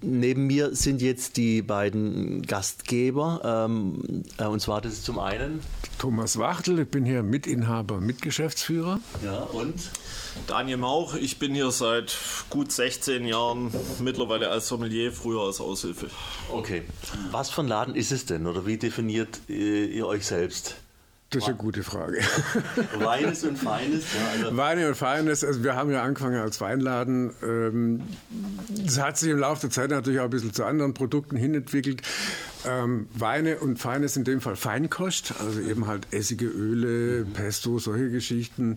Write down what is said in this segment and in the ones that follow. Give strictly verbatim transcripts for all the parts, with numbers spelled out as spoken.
neben mir sind jetzt die beiden Gastgeber. Ähm, äh, und zwar, das ist zum einen Thomas Wachtel, ich bin hier Mitinhaber, Mitgeschäftsführer. Ja, und Daniel Mauch, ich bin hier seit gut sechzehn Jahren, mittlerweile als Sommelier, früher als Aushilfe. Okay. Was für ein Laden ist es denn oder wie definiert äh, ihr euch selbst? Das ist eine gute Frage. Weines und Feines. Ja, also Weine und Feines, also wir haben ja angefangen als Weinladen. Ähm, das hat sich im Laufe der Zeit natürlich auch ein bisschen zu anderen Produkten hinentwickelt. Ähm, Weine und Feines in dem Fall Feinkost, also eben halt Essige, Öle, mhm. Pesto, solche Geschichten.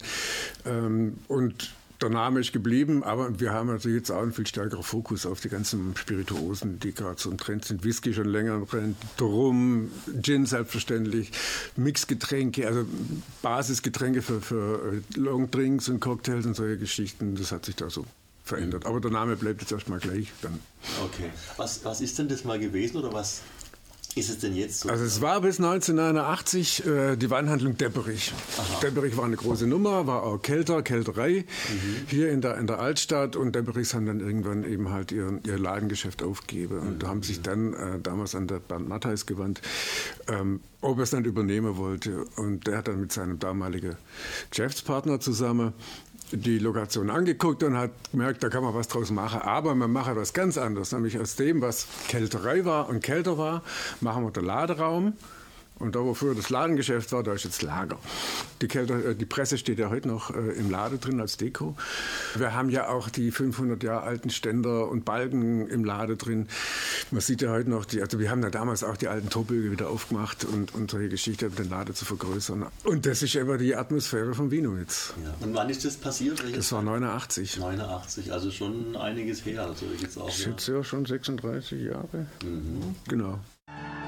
Ähm, und der Name ist geblieben, aber wir haben natürlich jetzt auch einen viel stärkeren Fokus auf die ganzen Spirituosen, die gerade so im Trend sind. Whisky schon länger im Trend, Rum, Gin selbstverständlich, Mixgetränke, also Basisgetränke für, für Longdrinks und Cocktails und solche Geschichten. Das hat sich da so verändert. Aber der Name bleibt jetzt erstmal gleich. Dann. Okay. Was, was ist denn das mal gewesen oder was ist es denn jetzt so? Also es war bis neunzehnhundertneunundachtzig äh, die Weinhandlung Depperich. Aha. Depperich war eine große Nummer, war auch Kelter, Kelterei mhm. hier in der, in der Altstadt und Depperichs haben dann irgendwann eben halt ihr, ihr Ladengeschäft aufgegeben und mhm. haben sich dann äh, damals an der Bernd Mattheis gewandt, ähm, ob er es dann übernehmen wollte und der hat dann mit seinem damaligen Geschäftspartner zusammen die Lokation angeguckt und hat gemerkt, da kann man was draus machen. Aber man macht was ganz anderes, nämlich aus dem, was Kelterei war und kälter war, machen wir den Laderaum. Und da, wo früher das Ladengeschäft war, da ist jetzt Lager. Die, Kälte, die Presse steht ja heute noch äh, im Laden drin als Deko. Wir haben ja auch die fünfhundert Jahre alten Ständer und Balken im Laden drin. Man sieht ja heute noch, die, also wir haben ja damals auch die alten Torbögen wieder aufgemacht und, und solche Geschichten, um den Laden zu vergrößern. Und das ist immer die Atmosphäre von Wienowitz. Ja. Und wann ist das passiert? Das war neunundachtzig. neunundachtzig, also schon einiges her. Also jetzt auch, ich schätze ja schon sechsunddreißig Jahre. Mhm. Genau.